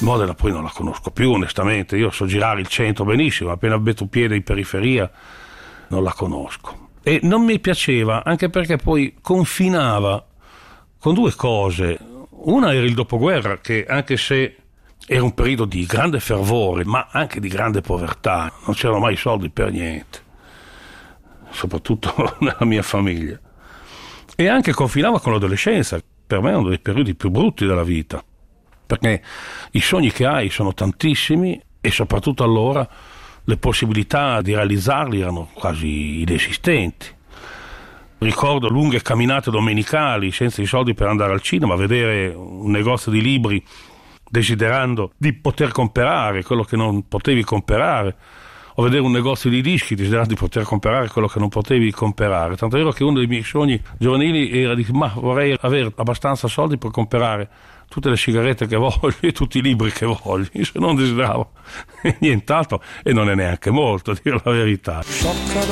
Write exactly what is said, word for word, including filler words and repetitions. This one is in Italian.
Modena poi non la conosco più onestamente, io so girare il centro benissimo, appena metto piede in periferia non la conosco. E non mi piaceva, anche perché poi confinava con due cose. Una era il dopoguerra, che anche se era un periodo di grande fervore, ma anche di grande povertà, non c'erano mai soldi per niente, soprattutto nella mia famiglia. E anche confinava con l'adolescenza, per me è uno dei periodi più brutti della vita, perché i sogni che hai sono tantissimi e soprattutto allora le possibilità di realizzarli erano quasi inesistenti. Ricordo lunghe camminate domenicali senza i soldi per andare al cinema, vedere un negozio di libri desiderando di poter comprare quello che non potevi comprare, o vedere un negozio di dischi desiderando di poter comprare quello che non potevi comprare. Tanto è vero che uno dei miei sogni giovanili era di ma vorrei avere abbastanza soldi per comprare tutte le sigarette che voglio e tutti i libri che voglio, se non desideravo nient'altro, e non è neanche molto, a dire la verità. Sciocca